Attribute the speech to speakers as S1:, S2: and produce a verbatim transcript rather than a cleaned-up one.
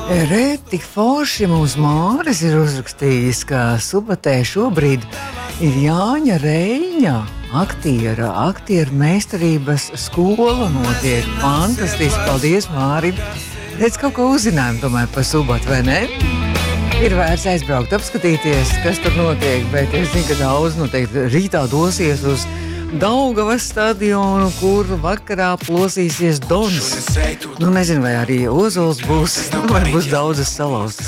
S1: Reti forši mums Māris ir uzrakstījis, ka Subatē šobrīd ir Jāņa Reiņa aktiera, aktieru meistarības skola notiek. Fantastiski, paldies Mārim. Redz, kaut ko uzzinājām tomēr par Subatu, vai ne? Ir vērts aizbraukt, apskatīties, kas tur notiek, bet es zinu, ka daudz noteikti rītā dosies uz Daugavas stadionu, kur vakarā plosīsies Dons. Nu, nezinu, vai arī Ozols būs, vai būs daudzas salauztas